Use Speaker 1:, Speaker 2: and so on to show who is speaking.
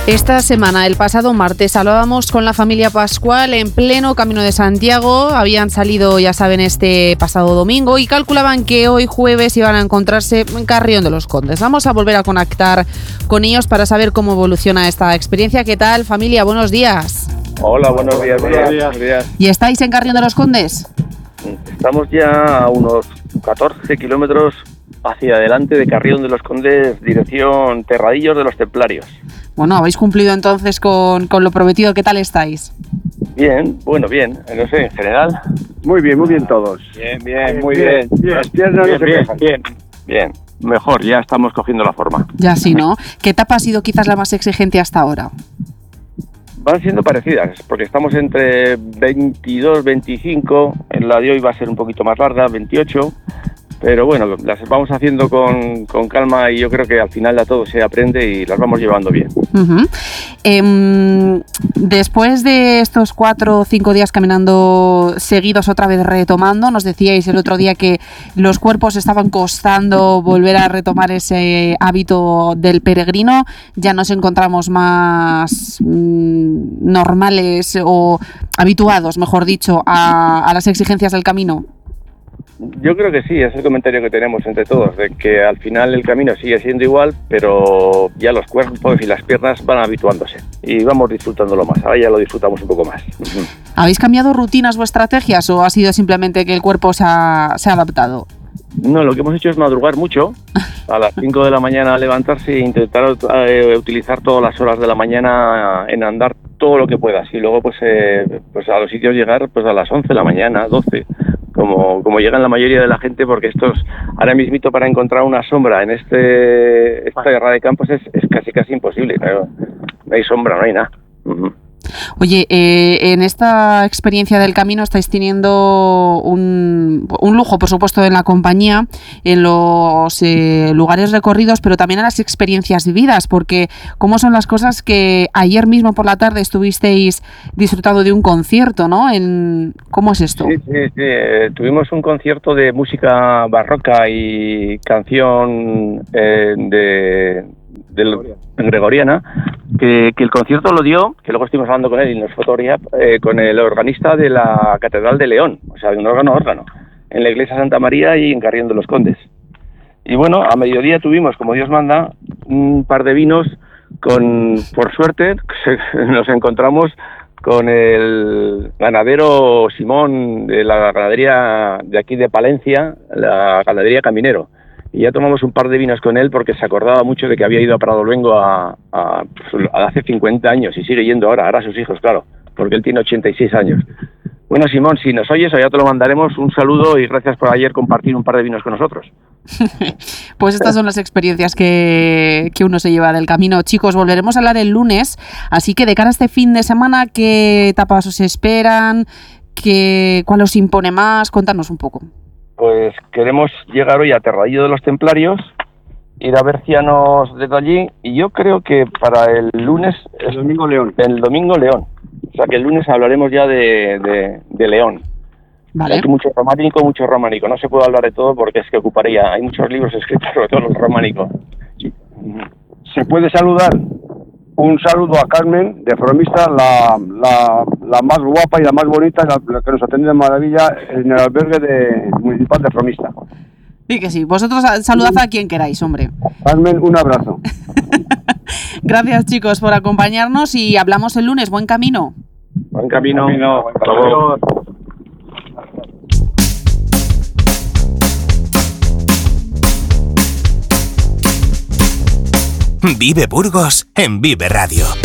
Speaker 1: Esta semana, el pasado martes, hablábamos con la familia Pascual en pleno Camino de Santiago. Habían salido, ya saben, este pasado domingo y calculaban que hoy jueves iban a encontrarse en Carrión de los Condes. Vamos a volver a conectar con ellos para saber cómo evoluciona esta experiencia. ¿Qué tal, familia? Buenos días.
Speaker 2: Hola, buenos días. Buenos días.
Speaker 1: ¿Y estáis en Carrión de los Condes?
Speaker 2: Estamos ya a unos 14 kilómetros hacia adelante de Carrión de los Condes, dirección Terradillos de los Templarios.
Speaker 1: Bueno, habéis cumplido entonces con lo prometido. ¿Qué tal estáis?
Speaker 2: Bien, bueno, bien. No sé, en general.
Speaker 3: Muy bien todos.
Speaker 2: Bien, muy bien.
Speaker 3: Las piernas no se quejan.
Speaker 2: Bien. Mejor, ya estamos cogiendo la forma.
Speaker 1: Ya sí, ¿no? ¿Qué etapa ha sido quizás la más exigente hasta ahora?
Speaker 2: Van siendo parecidas, porque estamos entre 22, 25, en la de hoy va a ser un poquito más larga, 28, pero bueno, las vamos haciendo con calma y yo creo que al final de todo se aprende y las vamos llevando bien.
Speaker 1: Uh-huh. Después de estos 4 o 5 días caminando seguidos, otra vez retomando, nos decíais el otro día que los cuerpos estaban costando volver a retomar ese hábito del peregrino. Ya nos encontramos más normales o habituados, mejor dicho, a las exigencias del camino.
Speaker 2: Yo creo que sí, es el comentario que tenemos entre todos, de que al final el camino sigue siendo igual, pero ya los cuerpos y las piernas van habituándose y vamos disfrutándolo más, ahora ya lo disfrutamos un poco más.
Speaker 1: ¿Habéis cambiado rutinas o estrategias o ha sido simplemente que el cuerpo se ha adaptado?
Speaker 2: No, lo que hemos hecho es madrugar mucho, a las 5 de la mañana levantarse e intentar utilizar todas las horas de la mañana en andar todo lo que puedas y luego pues a los sitios llegar pues a las 11 de la mañana, 12, como llegan la mayoría de la gente, porque estos ahora mismito para encontrar una sombra en esta guerra de campos es casi imposible, claro. No hay sombra, no hay nada. Uh-huh.
Speaker 1: Oye, en esta experiencia del camino estáis teniendo un lujo, por supuesto, en la compañía, en los lugares recorridos, pero también en las experiencias vividas, porque ¿cómo son las cosas que ayer mismo por la tarde estuvisteis disfrutando de un concierto, ¿no? ¿Cómo es esto?
Speaker 2: Sí. Tuvimos un concierto de música barroca y canción gregoriana, que el concierto lo dio, que luego estuvimos hablando con él y nos fotografía, con el organista de la Catedral de León, o sea, un órgano, en la iglesia Santa María y en Carrión de los Condes. Y bueno, a mediodía tuvimos, como Dios manda, un par de vinos por suerte, nos encontramos con el ganadero Simón de la ganadería de aquí de Palencia, la ganadería Caminero. Y ya tomamos un par de vinos con él porque se acordaba mucho de que había ido a Pradolvengo hace 50 años y sigue yendo ahora a sus hijos, claro, porque él tiene 86 años. Bueno, Simón, si nos oyes, ya te lo mandaremos, un saludo y gracias por ayer compartir un par de vinos con nosotros.
Speaker 1: Pues estas son las experiencias que uno se lleva del camino. Chicos, volveremos a hablar el lunes, así que de cara a este fin de semana, ¿qué etapas os esperan? ¿Cuál os impone más? Cuéntanos un poco.
Speaker 2: Pues queremos llegar hoy a Terradillo de los Templarios, ir a Bercianos desde allí, y yo creo que para el lunes...
Speaker 3: El domingo León.
Speaker 2: El domingo León. O sea que el lunes hablaremos ya de León.
Speaker 1: Vale.
Speaker 2: Hay mucho románico. No se puede hablar de todo porque es que ocuparía... Hay muchos libros escritos sobre todo el románico.
Speaker 3: Sí. Se puede saludar. Un saludo a Carmen de Fromista, la más guapa y la más bonita, la que nos atiende de maravilla en el albergue municipal de Fromista.
Speaker 1: Sí que sí, vosotros saludad a quien queráis, hombre.
Speaker 3: Carmen, un abrazo.
Speaker 2: Gracias, chicos, por acompañarnos y hablamos el lunes. Buen camino.
Speaker 3: Buen camino.
Speaker 2: Hasta luego.
Speaker 4: Vive Burgos en Vive Radio.